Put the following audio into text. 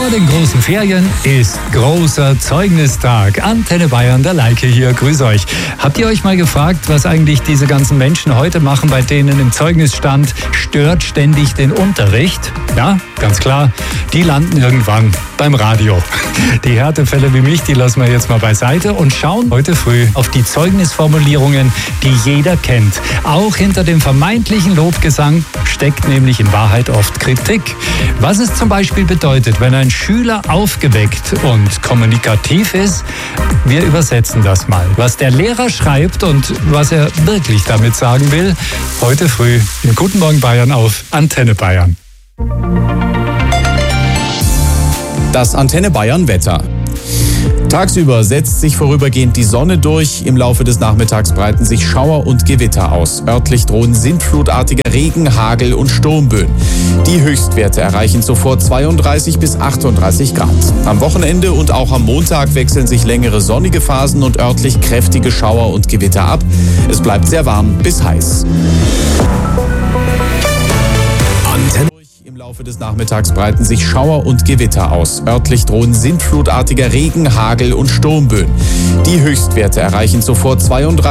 Vor den großen Ferien ist großer Zeugnistag. Antenne Bayern, der Leike hier, grüß euch. Habt ihr euch mal gefragt, was eigentlich diese ganzen Menschen heute machen, bei denen im Zeugnis stand, stört ständig den Unterricht? Ja, ganz klar, die landen irgendwann beim Radio. Die Härtefälle wie mich, die lassen wir jetzt mal beiseite und schauen heute früh auf die Zeugnisformulierungen, die jeder kennt. Auch hinter dem vermeintlichen Lobgesang steckt nämlich in Wahrheit oft Kritik. Was es zum Beispiel bedeutet, wenn ein Schüler aufgeweckt und kommunikativ ist, wir übersetzen das mal. Was der Lehrer schreibt und was er wirklich damit sagen will, heute früh in Guten Morgen Bayern auf Antenne Bayern. Das Antenne Bayern Wetter. Tagsüber setzt sich vorübergehend die Sonne durch. Im Laufe des Nachmittags breiten sich Schauer und Gewitter aus. Örtlich drohen sintflutartiger Regen, Hagel und Sturmböen. Die Höchstwerte erreichen zuvor 32 bis 38 Grad. Am Wochenende und auch am Montag wechseln sich längere sonnige Phasen und örtlich kräftige Schauer und Gewitter ab. Es bleibt sehr warm bis heiß. Im Laufe des Nachmittags breiten sich Schauer und Gewitter aus. Örtlich drohen sintflutartiger Regen, Hagel und Sturmböen. Die Höchstwerte erreichen zuvor 32